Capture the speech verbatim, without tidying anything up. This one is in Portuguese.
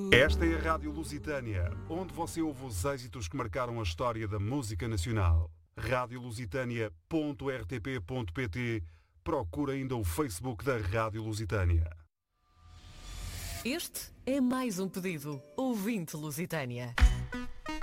Esta é a Rádio Lusitânia, onde você ouve os êxitos que marcaram a história da música nacional. rádio lusitânia ponto r t p ponto p t. Procura ainda o Facebook da Rádio Lusitânia. Este é mais um pedido. Ouvinte Lusitânia.